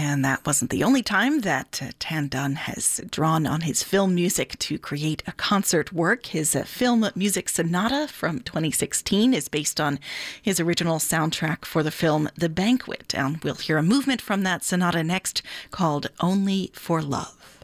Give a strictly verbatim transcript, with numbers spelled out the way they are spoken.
And that wasn't the only time that uh, Tan Dun has drawn on his film music to create a concert work. His uh, film music sonata from twenty sixteen is based on his original soundtrack for the film The Banquet. And we'll hear a movement from that sonata next called Only for Love.